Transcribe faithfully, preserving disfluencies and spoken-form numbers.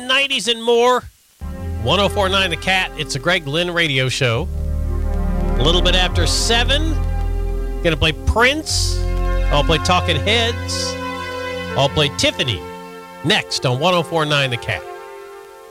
nineties, and more. one oh four point nine The Cat. It's a Greg Lynn radio show. A little bit after seven, going to play Prince. I'll play Talking Heads. I'll play Tiffany next on one oh four point nine The Cat.